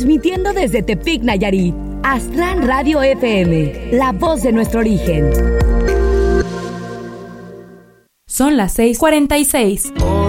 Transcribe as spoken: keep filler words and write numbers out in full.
Transmitiendo desde Tepic, Nayarit. Astran Radio F M, la voz de nuestro origen. Son las seis cuarenta y seis. Oh.